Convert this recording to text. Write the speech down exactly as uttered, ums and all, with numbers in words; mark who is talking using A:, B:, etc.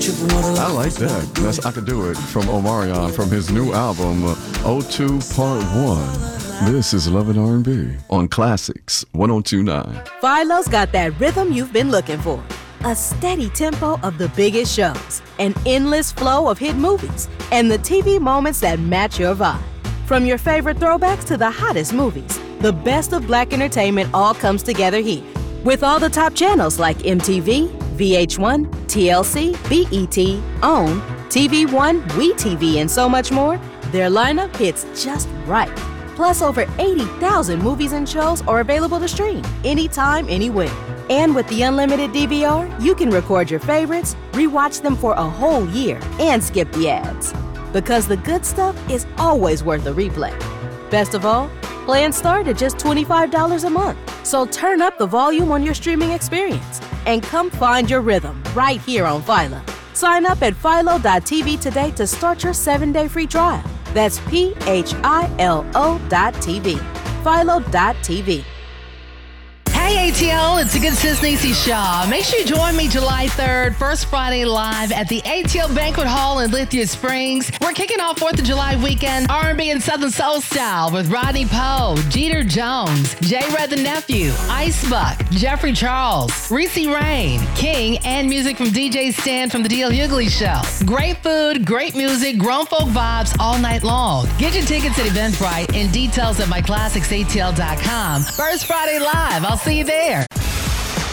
A: I like that. That's I Could Do It from Omarion from his new album, uh, O two Part one. This is Love and R and B on Classics one oh two point nine.
B: Philo's got that rhythm you've been looking for. A steady tempo of the biggest shows, an endless flow of hit movies, and the T V moments that match your vibe. From your favorite throwbacks to the hottest movies, the best of Black entertainment all comes together here. With all the top channels like M T V, V H one, T L C, B E T, OWN, T V One, WeTV, and so much more, their lineup hits just right. Plus, over eighty thousand movies and shows are available to stream anytime, anywhere. And with the unlimited D V R, you can record your favorites, rewatch them for a whole year, and skip the ads. Because the good stuff is always worth a replay. Best of all, plans start at just twenty-five dollars a month. So turn up the volume on your streaming experience and come find your rhythm right here on Philo. Sign up at philo dot t v today to start your seven-day free trial. That's P H I L O dot T V. philo dot t v.
C: Hey, A T L, it's the good sis Niecy Shaw. Make sure you join me July third, First Friday Live at the A T L Banquet Hall in Lithia Springs. We're kicking off fourth of July weekend R and B and Southern Soul style with Rodney Poe, Jeter Jones, J. Red the Nephew, Ice Buck, Jeffrey Charles, Reese Rain, King, and music from D J Stan from the D L Hughley Show. Great food, great music, grown folk vibes all night long. Get your tickets at Eventbrite and details at my classics A T L dot com. First Friday Live. I'll see you there.